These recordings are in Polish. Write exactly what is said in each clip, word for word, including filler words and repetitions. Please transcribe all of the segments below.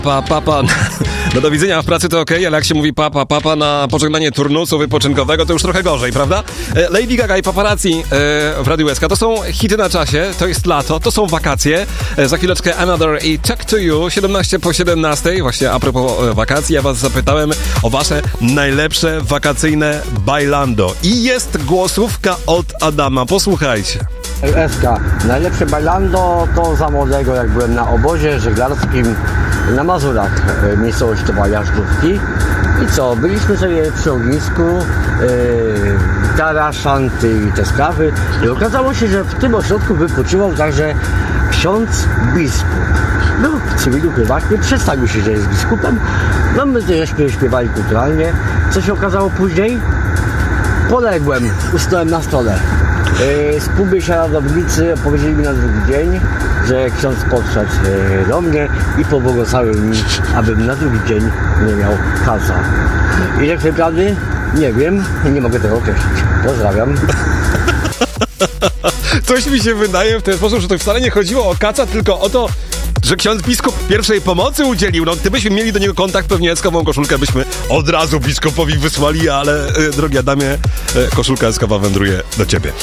Pa, papa, no do widzenia w pracy to okej, okay, ale jak się mówi papa, papa na pożegnanie turnusu wypoczynkowego, to już trochę gorzej, prawda? Lady Gaga i Paparazzi w Radiu S K to są hity na czasie, to jest lato, to są wakacje. Za chwileczkę Another i Talk to You, siedemnaście po siedemnastej. Właśnie a propos wakacji, ja was zapytałem o wasze najlepsze wakacyjne bailando. I jest głosówka od Adama, posłuchajcie. S K. Najlepsze bailando to za młodego, jak byłem na obozie żeglarskim na Mazurach, miejscowość to była Jażdżówki. I co, byliśmy sobie przy ognisku, yy, gitara, szanty i te sprawy. I okazało się, że w tym ośrodku wypoczywał także ksiądz biskup. Był w cywilu prywatnie, przedstawił się, że jest biskupem. No my żeśmy śpiewali kulturalnie. Co się okazało później? Poległem, usnąłem na stole. Yy, Spółby się radownicy opowiedzieli mi na drugi dzień, że ksiądz podszedł yy, do mnie i pobłogosławił mi, abym na drugi dzień nie miał kaca. Ile tej prawdy? Nie wiem, nie mogę tego określić. Pozdrawiam. Coś mi się wydaje w ten sposób, że to wcale nie chodziło o kaca, tylko o to, że ksiądz biskup pierwszej pomocy udzielił. No, gdybyśmy mieli do niego kontakt, pewnie eskową koszulkę byśmy od razu biskupowi wysłali, ale e, drogi Adamie, e, koszulka eskowa wędruje do ciebie.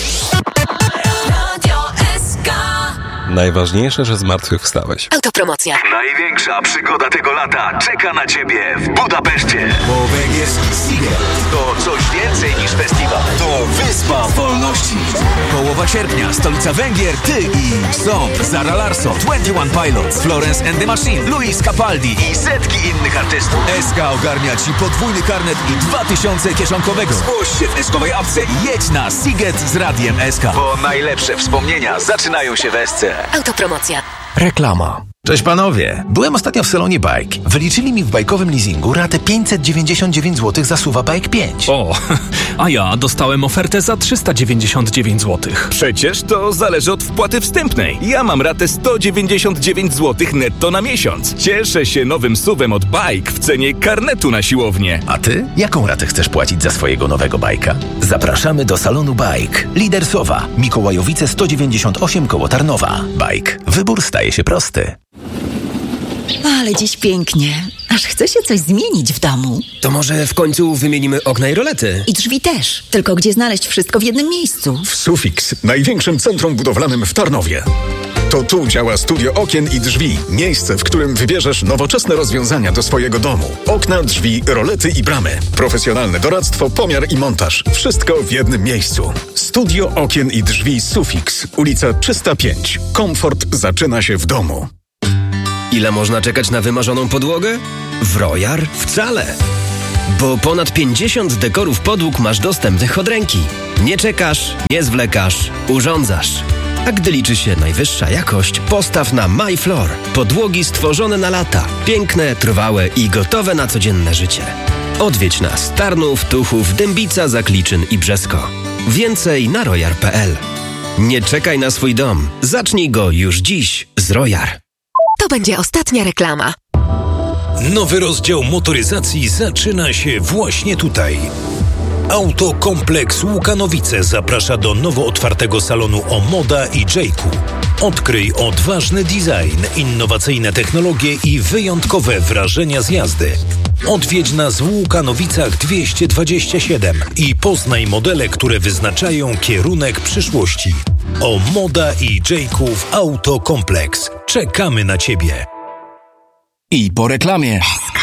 Najważniejsze, że z martwych wstałeś. Autopromocja. Największa przygoda tego lata czeka na ciebie w Budapeszcie. Bo Węgier Seagate To coś więcej niż festiwal. to wyspa wolności. Połowa sierpnia, stolica Węgier, ty i Song, Zara Larsson, dwadzieścia jeden Pilots, Florence and the Machine, Luis Capaldi I setki innych artystów. S K ogarnia ci podwójny karnet i dwa tysiące kieszonkowego. Zgłoś się w eskowej apce i jedź na Seagate z Radiem S K. Bo najlepsze wspomnienia zaczynają się w Esce. Autopromocja. Reklama. Cześć panowie, byłem ostatnio w salonie Bike. Wyliczyli mi w bajkowym leasingu ratę pięćset dziewięćdziesiąt dziewięć złotych za Suwa Bike pięć. O, a ja dostałem ofertę za trzysta dziewięćdziesiąt dziewięć złotych. Przecież to zależy od wpłaty wstępnej. Ja mam ratę sto dziewięćdziesiąt dziewięć złotych netto na miesiąc. Cieszę się nowym suwem od Bike w cenie karnetu na siłownię. A ty? Jaką ratę chcesz płacić za swojego nowego bajka? Zapraszamy do salonu Bike. Lider Sowa, Mikołajowice sto dziewięćdziesiąt osiem koło Tarnowa. Bike. Wybór staje się prosty. Ale dziś pięknie. Aż chce się coś zmienić w domu. To może w końcu wymienimy okna i rolety? I drzwi też. Tylko gdzie znaleźć wszystko w jednym miejscu? W Sufix, największym centrum budowlanym w Tarnowie. To tu działa Studio Okien i Drzwi. Miejsce, w którym wybierzesz nowoczesne rozwiązania do swojego domu. Okna, drzwi, rolety i bramy. Profesjonalne doradztwo, pomiar i montaż. Wszystko w jednym miejscu. Studio Okien i Drzwi Sufix. Ulica trzysta pięć. Komfort zaczyna się w domu. Ile można czekać na wymarzoną podłogę? W Royal wcale. Bo ponad pięćdziesiąt dekorów podłóg masz dostępnych od ręki. Nie czekasz, nie zwlekasz, urządzasz. A gdy liczy się najwyższa jakość, postaw na MyFloor. Podłogi stworzone na lata. Piękne, trwałe i gotowe na codzienne życie. Odwiedź nas. Tarnów, Tuchów, Dębica, Zakliczyn i Brzesko. Więcej na royal kropka p l. Nie czekaj na swój dom. Zacznij go już dziś z Royal. To będzie ostatnia reklama. Nowy rozdział motoryzacji zaczyna się właśnie tutaj. Autokompleks Łukanowice zaprasza do nowo otwartego salonu Omoda i Jayku. Odkryj odważny design, innowacyjne technologie i wyjątkowe wrażenia z jazdy. Odwiedź nas w Łukanowicach dwieście dwadzieścia siedem i poznaj modele, które wyznaczają kierunek przyszłości. Omoda i Jayków Autokompleks. Czekamy na Ciebie. I po reklamie.